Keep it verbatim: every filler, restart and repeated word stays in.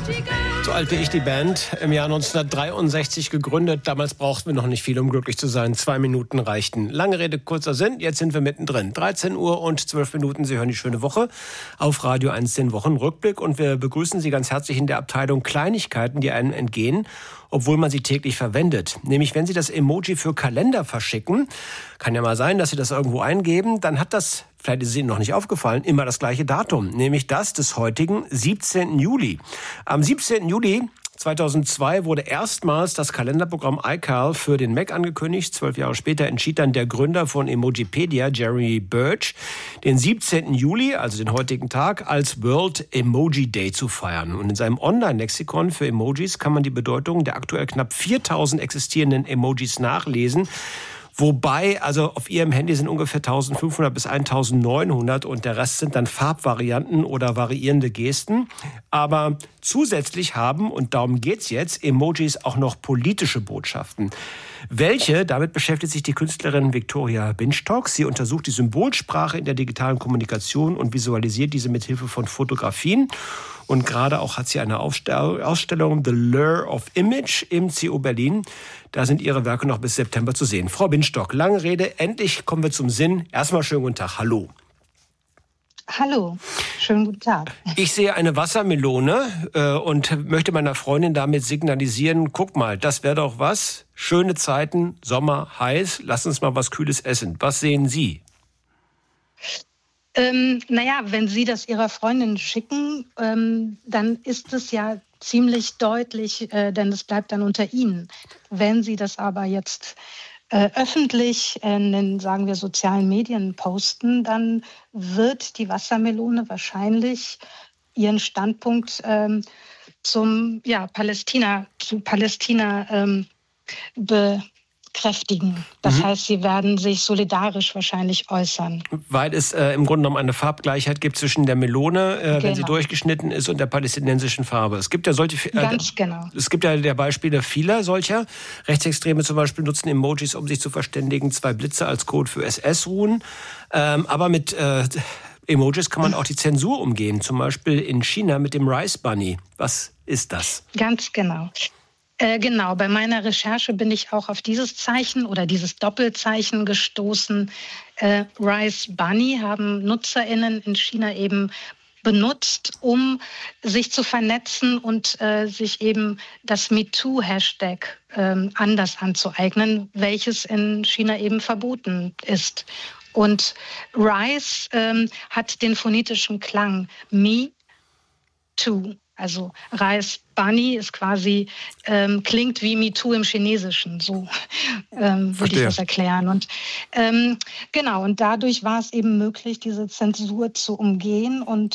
So alt wie ich die Band, im Jahr neunzehnhundertdreiundsechzig gegründet. Damals brauchten wir noch nicht viel, um glücklich zu sein. Zwei Minuten reichten. Lange Rede, kurzer Sinn. Jetzt sind wir mittendrin. dreizehn Uhr und zwölf Minuten. Sie hören die schöne Woche auf Radio eins, den Wochenrückblick. Und wir begrüßen Sie ganz herzlich in der Abteilung Kleinigkeiten, die einem entgehen, obwohl man sie täglich verwendet. Nämlich, wenn Sie das Emoji für Kalender verschicken, kann ja mal sein, dass Sie das irgendwo eingeben, dann hat das, vielleicht ist es Ihnen noch nicht aufgefallen, immer das gleiche Datum, nämlich das des heutigen siebzehnten Juli. Am siebzehnten Juli zweitausendzwei wurde erstmals das Kalenderprogramm iCal für den Mac angekündigt. Zwölf Jahre später entschied dann der Gründer von Emojipedia, Jeremy Birch, den siebzehnten Juli, also den heutigen Tag, als World Emoji Day zu feiern. Und in seinem Online-Lexikon für Emojis kann man die Bedeutung der aktuell knapp viertausend existierenden Emojis nachlesen. Wobei, also auf Ihrem Handy sind ungefähr eintausendfünfhundert bis eintausendneunhundert und der Rest sind dann Farbvarianten oder variierende Gesten. Aber zusätzlich haben, und darum geht's jetzt, Emojis auch noch politische Botschaften. Welche? Damit beschäftigt sich die Künstlerin Victoria Binstock. Sie untersucht die Symbolsprache in der digitalen Kommunikation und visualisiert diese mit Hilfe von Fotografien. Und gerade auch hat sie eine Ausstellung The Lure of Image im C O Berlin. Da sind ihre Werke noch bis September zu sehen. Frau Binstock, lange Rede, endlich kommen wir zum Sinn. Erstmal schönen guten Tag, hallo. Hallo, schönen guten Tag. Ich sehe eine Wassermelone äh, und möchte meiner Freundin damit signalisieren, guck mal, das wäre doch was. Schöne Zeiten, Sommer, heiß, lass uns mal was Kühles essen. Was sehen Sie? Ähm, naja, wenn Sie das Ihrer Freundin schicken, ähm, dann ist es ja ziemlich deutlich, äh, denn es bleibt dann unter Ihnen. Wenn Sie das aber jetzt äh, öffentlich in den, sagen wir, sozialen Medien posten, dann wird die Wassermelone wahrscheinlich ihren Standpunkt ähm, zum ja, Palästina, zu Palästina ähm, bekräftigen. Das mhm. heißt, sie werden sich solidarisch wahrscheinlich äußern. Weil es äh, im Grunde genommen eine Farbgleichheit gibt zwischen der Melone, äh, genau. wenn sie durchgeschnitten ist, und der palästinensischen Farbe. Es gibt ja solche, äh, Ganz genau. Es gibt ja der Beispiele vieler solcher. Rechtsextreme zum Beispiel nutzen Emojis, um sich zu verständigen. Zwei Blitze als Code für S S-Ruhen. Ähm, aber mit äh, Emojis kann man auch die Zensur umgehen. Zum Beispiel in China mit dem Rice Bunny. Was ist das? Ganz genau. Äh, genau, bei meiner Recherche bin ich auch auf dieses Zeichen oder dieses Doppelzeichen gestoßen. Äh, Rice Bunny haben NutzerInnen in China eben benutzt, um sich zu vernetzen und äh, sich eben das MeToo-Hashtag äh, anders anzueignen, welches in China eben verboten ist. Und Rice ähm, hat den phonetischen Klang Me Too. Also Rice Bunny ist quasi, ähm, klingt wie MeToo im Chinesischen, so ähm, würde ich das erklären. Und ähm, genau, und dadurch war es eben möglich, diese Zensur zu umgehen und